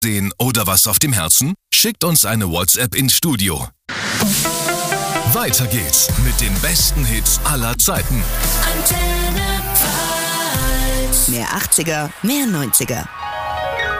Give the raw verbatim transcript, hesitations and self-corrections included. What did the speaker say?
Sehen oder was auf dem Herzen? Schickt uns eine WhatsApp ins Studio. Weiter geht's mit den besten Hits aller Zeiten. Mehr achtziger, mehr neunziger.